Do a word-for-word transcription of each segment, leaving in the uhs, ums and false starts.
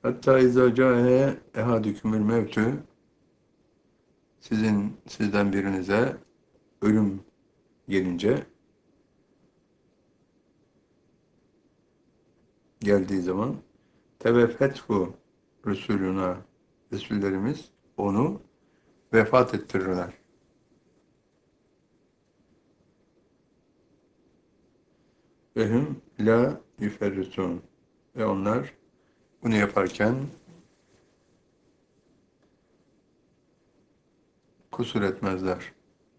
Hatta izâ câe ehadükümül mevtü, sizin sizden birinize ölüm gelince, geldiği zaman teveffethu Resuluna, Resullerimiz onu vefat ettirirler. Ve hum la yüferritun. Ve onlar bunu yaparken kusur etmezler.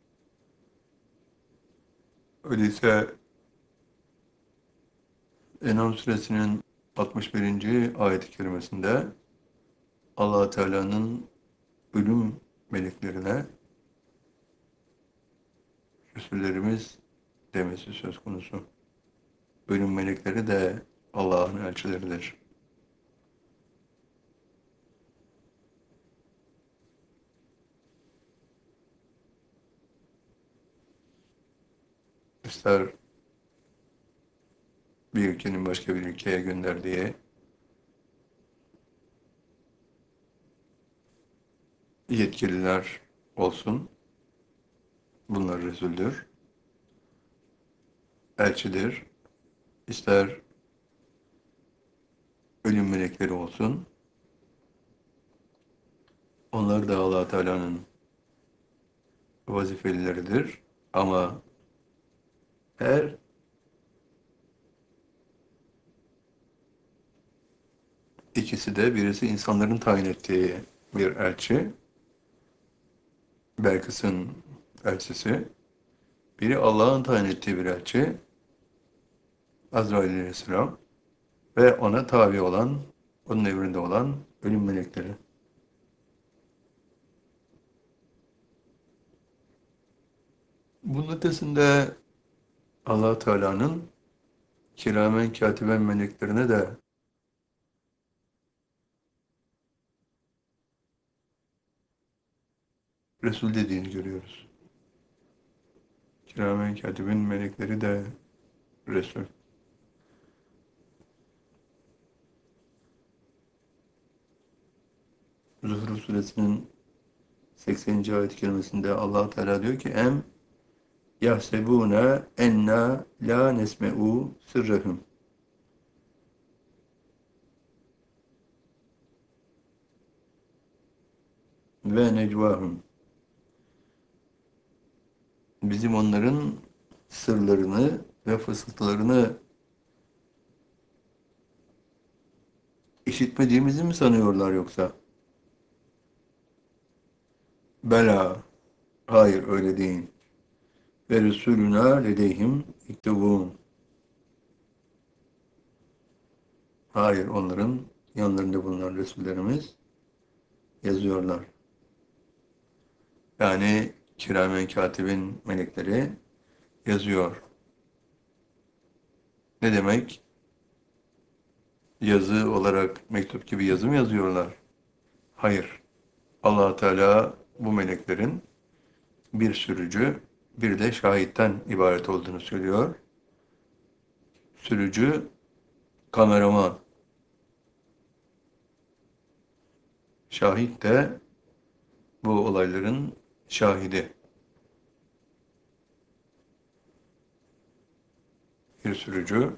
Öyleyse En'am suresinin altmış birinci ayet-i kerimesinde Allah Teala'nın ölüm meleklerine Resullerimiz demesi söz konusu. Ölüm melekleri de Allah'ın elçileridir. İster bir ülkenin başka bir ülkeye gönderdiği yetkililer olsun, bunlar Resul'dür, elçidir. İster ölüm melekleri olsun, onlar da Allah Teala'nın vazifelileridir. Ama her ikisi de, birisi insanların tayin ettiği bir elçi, Belkıs'ın elçisi, biri Allah'ın tayin ettiği bir elçi, Azrail Aleyhisselam ve ona tabi olan, onun emrinde olan ölüm melekleri. Bunun ötesinde Allah Teala'nın kiramen katiben meleklerine de Resul dediğini görüyoruz. Kiramen katibin melekleri de Resul. Zuhruf suresinin sekseninci ayet-i kerimesinde Allah Teala diyor ki em yahsebune enna la nesme'u sırrahum ve necvahum. Bizim onların sırlarını ve fısıltılarını işitmediğimizi mi sanıyorlar yoksa? Bela, hayır öyle değil. Ve Resulüna ledeyhim iktubun. Hayır, onların yanlarında bulunan Resullerimiz yazıyorlar. Yani kiramen katibin melekleri yazıyor. Ne demek? Yazı olarak mektup gibi yazı mı yazıyorlar? Hayır. Allah Teala bu meleklerin bir sürücü, bir de şahitten ibaret olduğunu söylüyor. Sürücü, kameraman, şahit de bu olayların şahidi. Bir sürücü,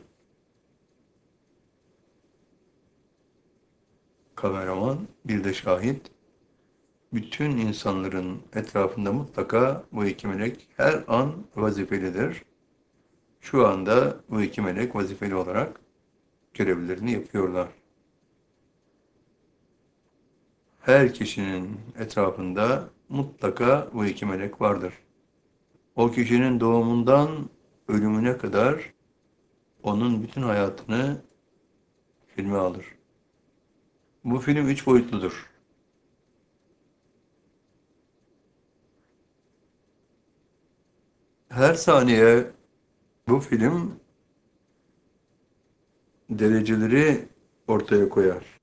kameraman, bir de şahit. Bütün insanların etrafında mutlaka bu iki melek her an vazifelidir. Şu anda bu iki melek vazifeli olarak görevlerini yapıyorlar. Her kişinin etrafında mutlaka bu iki melek vardır. O kişinin doğumundan ölümüne kadar onun bütün hayatını filme alır. Bu film üç boyutludur. Her saniye bu film dereceleri ortaya koyar.